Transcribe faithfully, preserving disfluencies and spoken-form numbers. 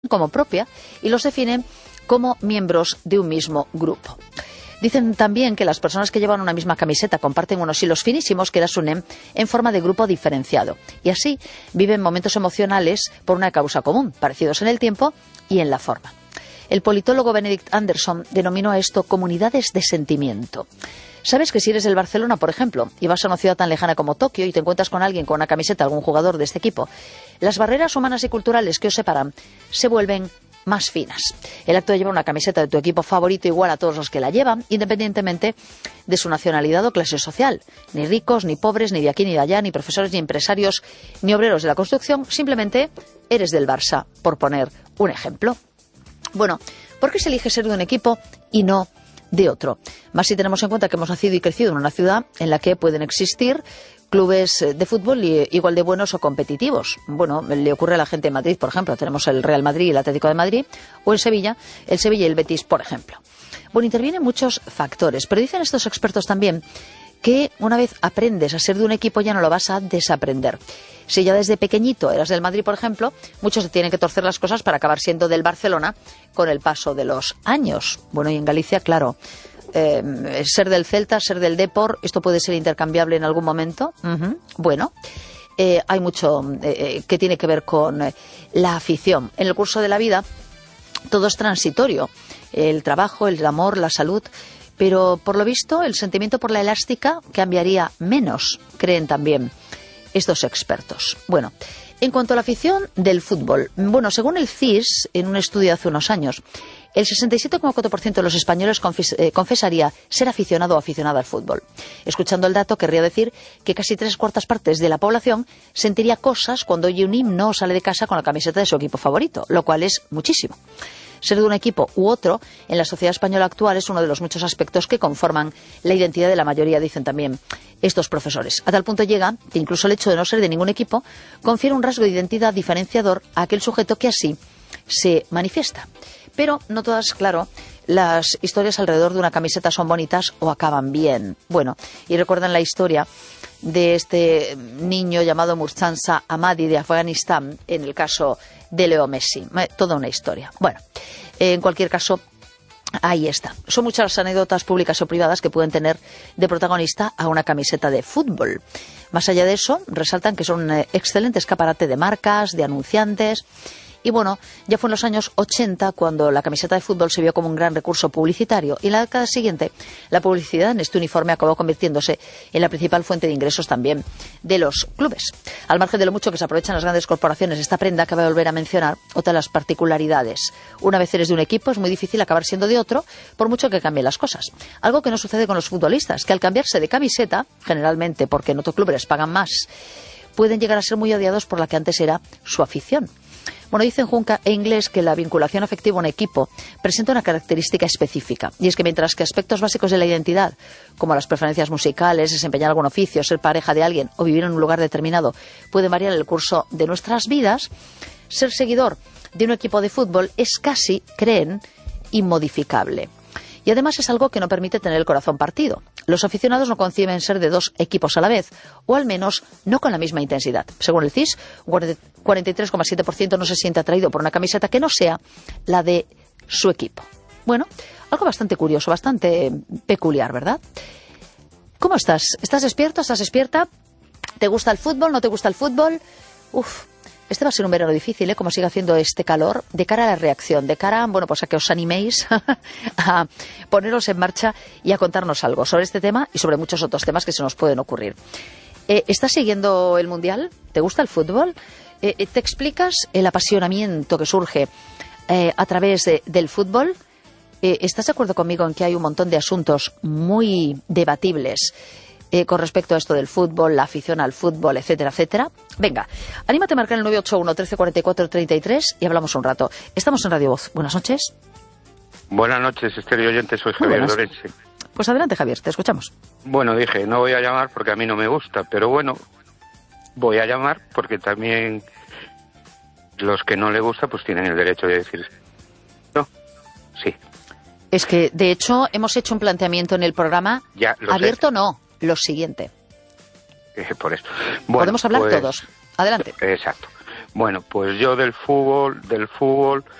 como propia y los definen como miembros de un mismo grupo. Dicen también que las personas que llevan una misma camiseta comparten unos hilos finísimos que las unen en forma de grupo diferenciado y así viven momentos emocionales por una causa común, parecidos en el tiempo y en la forma. El politólogo Benedict Anderson denominó a esto comunidades de sentimiento. ¿Sabes que si eres del Barcelona, por ejemplo, y vas a una ciudad tan lejana como Tokio y te encuentras con alguien con una camiseta, algún jugador de este equipo, las barreras humanas y culturales que os separan se vuelven más finas? El acto de llevar una camiseta de tu equipo favorito igual a todos los que la llevan, independientemente de su nacionalidad o clase social. Ni ricos, ni pobres, ni de aquí ni de allá, ni profesores, ni empresarios, ni obreros de la construcción, simplemente eres del Barça, por poner un ejemplo. Bueno, ¿por qué se elige ser de un equipo y no de otro? Más si tenemos en cuenta que hemos nacido y crecido en una ciudad en la que pueden existir clubes de fútbol igual de buenos o competitivos. Bueno, le ocurre a la gente de Madrid, por ejemplo. Tenemos el Real Madrid y el Atlético de Madrid, o en Sevilla, el Sevilla y el Betis, por ejemplo. Bueno, intervienen muchos factores, pero dicen estos expertos también que una vez aprendes a ser de un equipo ya no lo vas a desaprender. Si ya desde pequeñito eras del Madrid, por ejemplo, muchos se tienen que torcer las cosas para acabar siendo del Barcelona con el paso de los años. Bueno, y en Galicia, claro, eh, ser del Celta, ser del Depor, esto puede ser intercambiable en algún momento. Uh-huh. Bueno, eh, hay mucho eh, que tiene que ver con eh, la afición. En el curso de la vida todo es transitorio, el trabajo, el amor, la salud, pero por lo visto el sentimiento por la elástica cambiaría menos, creen también estos expertos. Bueno, en cuanto a la afición del fútbol, bueno, según el C I S, en un estudio hace unos años, el sesenta y siete coma cuatro por ciento de los españoles confes eh, confesaría ser aficionado o aficionada al fútbol. Escuchando el dato, querría decir que casi tres cuartas partes de la población sentiría cosas cuando oye un himno o sale de casa con la camiseta de su equipo favorito, lo cual es muchísimo. Ser de un equipo u otro en la sociedad española actual es uno de los muchos aspectos que conforman la identidad de la mayoría, dicen también estos profesores. A tal punto llega que incluso el hecho de no ser de ningún equipo confiere un rasgo de identidad diferenciador a aquel sujeto que así se manifiesta. Pero no todas, claro, las historias alrededor de una camiseta son bonitas o acaban bien. Bueno, y recuerdan la historia de este niño llamado Mursansa Ahmadi de Afganistán, en el caso de Leo Messi. Toda una historia. Bueno, en cualquier caso, ahí está. Son muchas las anécdotas públicas o privadas que pueden tener de protagonista a una camiseta de fútbol. Más allá de eso, resaltan que son un excelente escaparate de marcas, de anunciantes. Y bueno, ya fue en los años ochenta cuando la camiseta de fútbol se vio como un gran recurso publicitario y en la década siguiente la publicidad en este uniforme acabó convirtiéndose en la principal fuente de ingresos también de los clubes. Al margen de lo mucho que se aprovechan las grandes corporaciones, esta prenda acaba de volver a mencionar otra de las particularidades. Una vez eres de un equipo es muy difícil acabar siendo de otro por mucho que cambien las cosas. Algo que no sucede con los futbolistas, que al cambiarse de camiseta, generalmente porque en otro club les pagan más, pueden llegar a ser muy odiados por la que antes era su afición. Bueno, dicen Junca e Inglés que la vinculación afectiva a un equipo presenta una característica específica. Y es que mientras que aspectos básicos de la identidad, como las preferencias musicales, desempeñar algún oficio, ser pareja de alguien o vivir en un lugar determinado, pueden variar en el curso de nuestras vidas, ser seguidor de un equipo de fútbol es casi, creen, inmodificable. Y además es algo que no permite tener el corazón partido. Los aficionados no conciben ser de dos equipos a la vez, o al menos no con la misma intensidad. Según el C I S, un cuarenta y tres coma siete por ciento no se siente atraído por una camiseta que no sea la de su equipo. Bueno, algo bastante curioso, bastante peculiar, ¿verdad? ¿Cómo estás? ¿Estás despierto? ¿Estás despierta? ¿Te gusta el fútbol? ¿No te gusta el fútbol? Uf. Este va a ser un verano difícil, ¿eh? Como sigue haciendo este calor, de cara a la reacción, de cara, bueno, pues a que os animéis a poneros en marcha y a contarnos algo sobre este tema y sobre muchos otros temas que se nos pueden ocurrir. Eh, ¿Estás siguiendo el Mundial? ¿Te gusta el fútbol? Eh, ¿Te explicas el apasionamiento que surge eh, a través de, del fútbol? Eh, ¿Estás de acuerdo conmigo en que hay un montón de asuntos muy debatibles Eh, con respecto a esto del fútbol, la afición al fútbol, etcétera, etcétera? Venga, anímate a marcar el nueve ocho uno, trece cuarenta y cuatro, treinta y tres y hablamos un rato. Estamos en Radio Voz. Buenas noches. Buenas noches, estéreo oyente, soy Javier Lorense. Pues adelante, Javier, te escuchamos. Bueno, dije, no voy a llamar porque a mí no me gusta, pero bueno, voy a llamar porque también los que no le gusta pues tienen el derecho de decir no, sí. Es que, de hecho, hemos hecho un planteamiento en el programa ya, lo abierto, sé. no. Lo siguiente. Eh, por eso. Bueno, podemos hablar pues, todos. Adelante. Exacto. Bueno, pues yo del fútbol, del fútbol,